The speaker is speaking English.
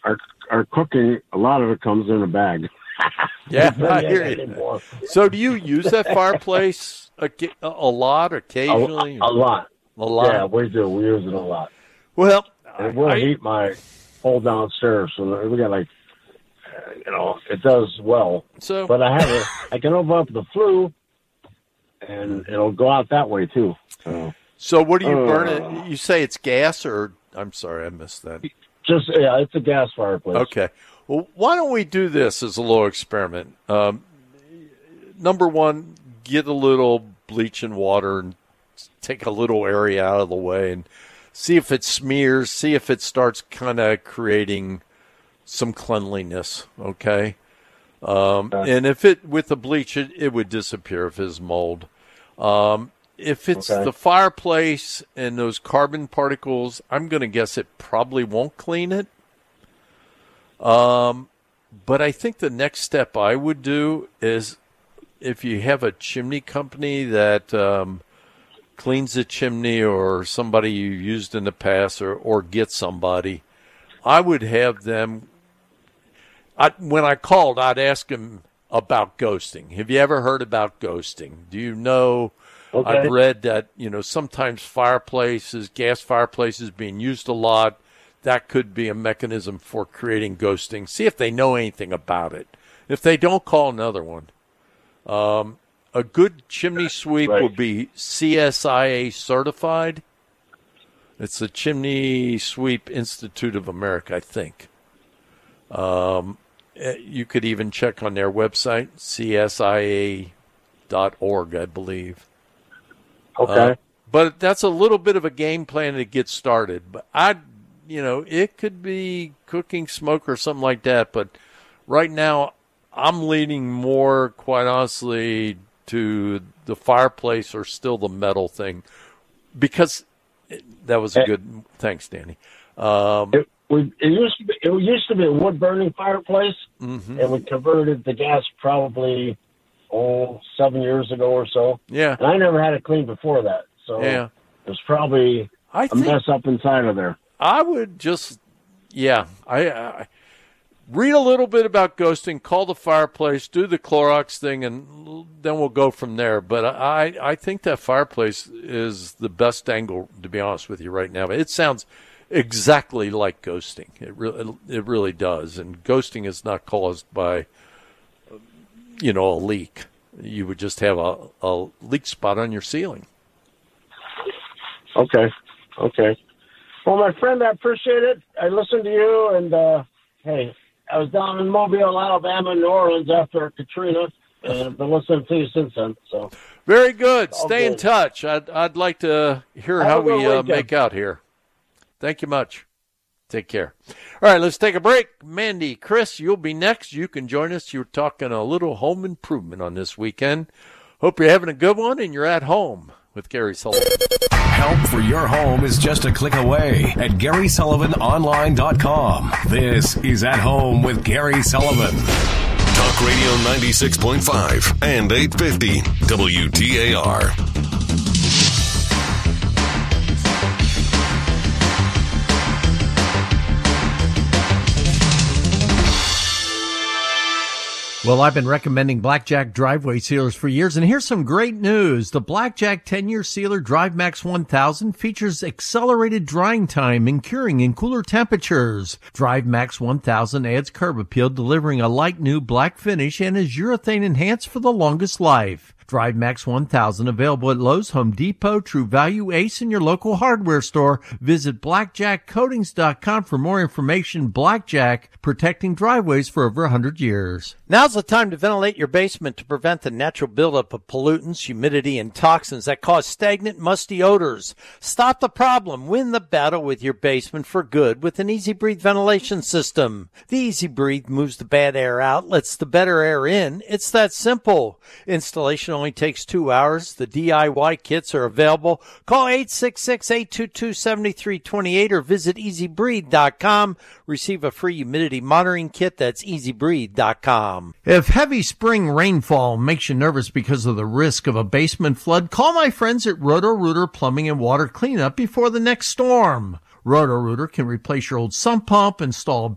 our cooking, a lot of it comes in a bag. Yeah, I hear you. So do you use that fireplace a lot, occasionally? A lot. A lot? Yeah, we do. We use it a lot. Well, it will heat my whole downstairs, so we got it does well. So, but I can open up the flue, and it'll go out that way too. So what do you burn it? You say it's gas, or I'm sorry, I missed that. It's a gas fireplace. Okay. Well, why don't we do this as a little experiment? Number one, get a little bleach and water and take a little area out of the way and see if it smears, see if it starts kind of creating some cleanliness, okay? And if with the bleach, it would disappear if it's mold. If it's the fireplace and those carbon particles, I'm going to guess it probably won't clean it. But I think the next step I would do is if you have a chimney company that cleans the chimney or somebody you used in the past or get somebody, I would have them. When I called, I'd ask them about ghosting. Have you ever heard about ghosting? Do you know? Okay. I've read that, sometimes gas fireplaces being used a lot, that could be a mechanism for creating ghosting. See if they know anything about it. If they don't, call another one. A good chimney sweep will be CSIA certified. It's the Chimney Sweep Institute of America, I think. You could even check on their website, csia.org, I believe. Okay. But that's a little bit of a game plan to get started. But it could be cooking, smoke, or something like that. But right now, I'm leaning more, quite honestly, to the fireplace or still the metal thing. Because that was a good, thanks, Danny. It used to be a wood-burning fireplace, and we converted to gas probably 7 years ago or so. Yeah. And I never had it cleaned before that. So there's probably a mess up inside of there. I would just, I read a little bit about ghosting, call the fireplace, do the Clorox thing, and then we'll go from there. But I think that fireplace is the best angle, to be honest with you right now. It sounds exactly like ghosting. It really does. And ghosting is not caused by a leak. You would just have a leak spot on your ceiling. Okay. Well, my friend, I appreciate it. I listened to you, and hey, I was down in Mobile, Alabama, New Orleans after Katrina, and I've been listening to you since then. So very good. Stay in touch. I'd like to hear how we make out here. Thank you much. Take care. All right, let's take a break. Mandy, Chris, you'll be next. You can join us. You're talking a little home improvement on this weekend. Hope you're having a good one and you're at home with Gary Sullivan. Help for your home is just a click away at GarySullivanOnline.com. This is At Home with Gary Sullivan. Talk Radio 96.5 and 850 WTAR. Well, I've been recommending Blackjack driveway sealers for years, and here's some great news. The Blackjack 10-year sealer DriveMax 1000 features accelerated drying time and curing in cooler temperatures. DriveMax 1000 adds curb appeal, delivering a light new black finish, and is urethane enhanced for the longest life. DriveMax 1000 available at Lowe's, Home Depot, True Value, Ace, and your local hardware store. Visit blackjackcoatings.com for more information. Blackjack, protecting driveways for over 100 years. Now's the time to ventilate your basement to prevent the natural buildup of pollutants, humidity, and toxins that cause stagnant, musty odors. Stop the problem. Win the battle with your basement for good with an Easy Breathe ventilation system. The Easy Breathe moves the bad air out, lets the better air in. It's that simple. Installation only takes 2 hours. The DIY kits are available. Call 866-822-7328 or visit EasyBreathe.com. Receive a free humidity monitoring kit. That's EasyBreathe.com. If heavy spring rainfall makes you nervous because of the risk of a basement flood, call my friends at Roto-Rooter Plumbing and Water Cleanup before the next storm. Roto-Rooter can replace your old sump pump, install a